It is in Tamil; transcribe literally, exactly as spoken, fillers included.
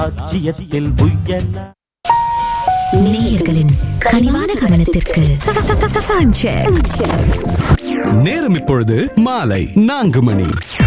ராஜ்யத்தில் உயர்ந்த நேயர்களின் கனிவான கவனத்திற்கு நேரம் இப்பொழுது மாலை நான்கு மணி.